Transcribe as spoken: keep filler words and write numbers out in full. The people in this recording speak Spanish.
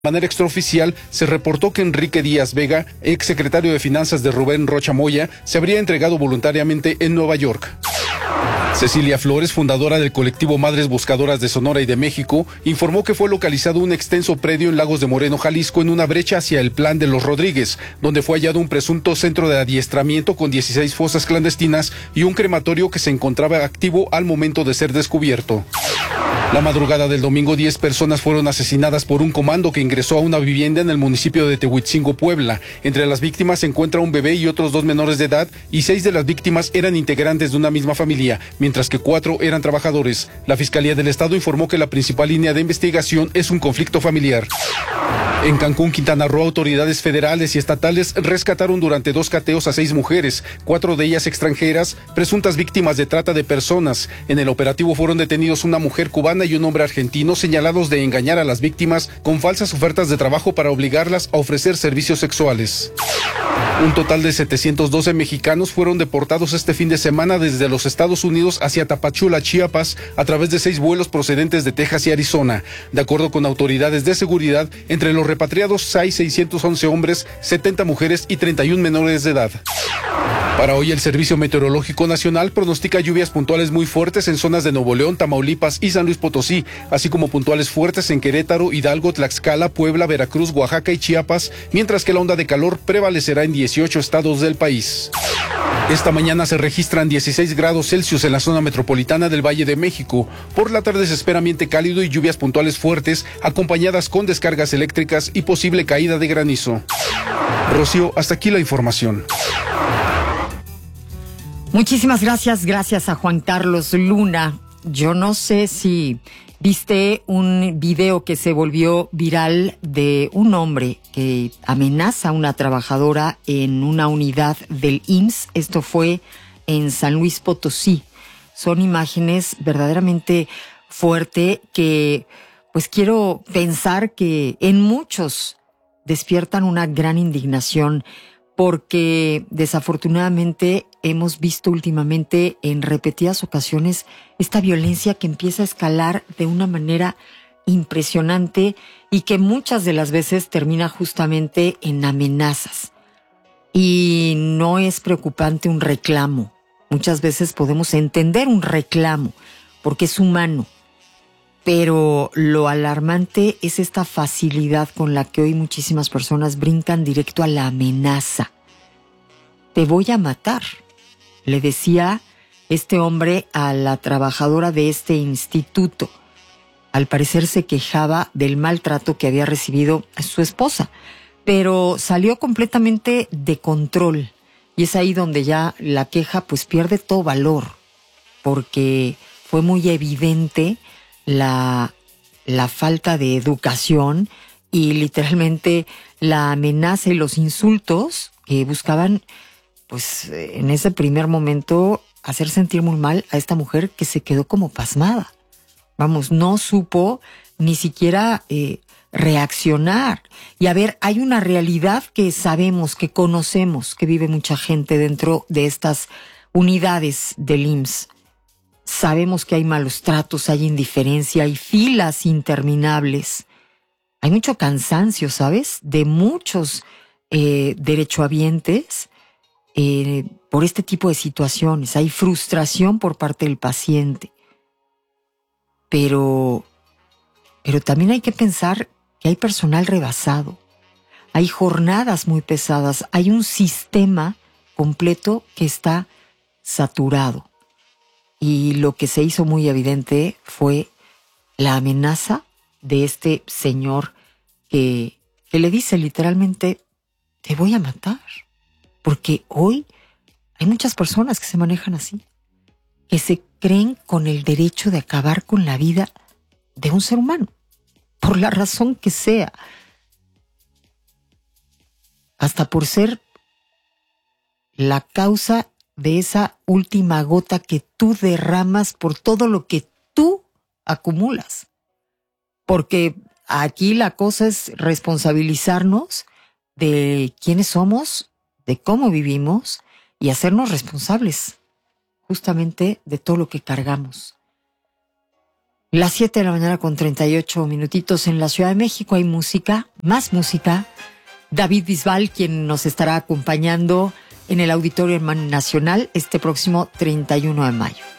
De manera extraoficial, se reportó que Enrique Díaz Vega, ex secretario de Finanzas de Rubén Rocha Moya, se habría entregado voluntariamente en Nueva York. Cecilia Flores, fundadora del colectivo Madres Buscadoras de Sonora y de México, informó que fue localizado un extenso predio en Lagos de Moreno, Jalisco, en una brecha hacia el Plan de los Rodríguez, donde fue hallado un presunto centro de adiestramiento con dieciséis fosas clandestinas y un crematorio que se encontraba activo al momento de ser descubierto. La madrugada del domingo, diez personas fueron asesinadas por un comando que ingresó a una vivienda en el municipio de Tehuitzingo, Puebla. Entre las víctimas se encuentra un bebé y otros dos menores de edad, y seis de las víctimas eran integrantes de una misma familia, mientras que cuatro eran trabajadores. La Fiscalía del Estado informó que la principal línea de investigación es un conflicto familiar. En Cancún, Quintana Roo, autoridades federales y estatales rescataron durante dos cateos a seis mujeres, cuatro de ellas extranjeras, presuntas víctimas de trata de personas. En el operativo fueron detenidos una mujer cubana y un hombre argentino señalados de engañar a las víctimas con falsas ofertas de trabajo para obligarlas a ofrecer servicios sexuales. Un total de setecientos doce mexicanos fueron deportados este fin de semana desde los Estados Unidos hacia Tapachula, Chiapas, a través de seis vuelos procedentes de Texas y Arizona. De acuerdo con autoridades de seguridad, entre los repatriados hay seiscientos once hombres, setenta mujeres y treinta y un menores de edad. Para hoy, el Servicio Meteorológico Nacional pronostica lluvias puntuales muy fuertes en zonas de Nuevo León, Tamaulipas y San Luis Potosí, así como puntuales fuertes en Querétaro, Hidalgo, Tlaxcala, Puebla, Veracruz, Oaxaca y Chiapas, mientras que la onda de calor prevalecerá en dieciocho estados del país. Esta mañana se registran dieciséis grados Celsius en la zona metropolitana del Valle de México. Por la tarde se espera ambiente cálido y lluvias puntuales fuertes, acompañadas con descargas eléctricas y posible caída de granizo. Rocío, hasta aquí la información. Muchísimas gracias, gracias a Juan Carlos Luna. Yo no sé si viste un video que se volvió viral de un hombre que amenaza a una trabajadora en una unidad del I M S S. Esto fue en San Luis Potosí. Son imágenes verdaderamente fuertes que, pues quiero pensar que en muchos despiertan una gran indignación, porque desafortunadamente hemos visto últimamente en repetidas ocasiones esta violencia que empieza a escalar de una manera impresionante y que muchas de las veces termina justamente en amenazas. Y no es preocupante un reclamo. Muchas veces podemos entender un reclamo porque es humano. Pero lo alarmante es esta facilidad con la que hoy muchísimas personas brincan directo a la amenaza. Te voy a matar, le decía este hombre a la trabajadora de este instituto. Al parecer se quejaba del maltrato que había recibido su esposa, pero salió completamente de control. Y es ahí donde ya la queja pues pierde todo valor, porque fue muy evidente la, la falta de educación y literalmente la amenaza y los insultos que buscaban, pues en ese primer momento, hacer sentir muy mal a esta mujer que se quedó como pasmada. Vamos, no supo ni siquiera eh, reaccionar. Y a ver, hay una realidad que sabemos, que conocemos, que vive mucha gente dentro de estas unidades del I M S S. Sabemos que hay malos tratos, hay indiferencia, hay filas interminables. Hay mucho cansancio, ¿sabes? De muchos eh, derechohabientes eh, por este tipo de situaciones. Hay frustración por parte del paciente. Pero, pero también hay que pensar que hay personal rebasado. Hay jornadas muy pesadas. Hay un sistema completo que está saturado. Y lo que se hizo muy evidente fue la amenaza de este señor que, que le dice literalmente, te voy a matar. Porque hoy hay muchas personas que se manejan así, que se creen con el derecho de acabar con la vida de un ser humano, por la razón que sea. Hasta por ser la causa de esa última gota que tú derramas por todo lo que tú acumulas. Porque aquí la cosa es responsabilizarnos de quiénes somos, de cómo vivimos y hacernos responsables justamente de todo lo que cargamos. Las siete de la mañana con treinta y ocho minutitos en la Ciudad de México. Hay música, más música. David Bisbal, quien nos estará acompañando en el Auditorio Nacional este próximo treinta y uno de mayo.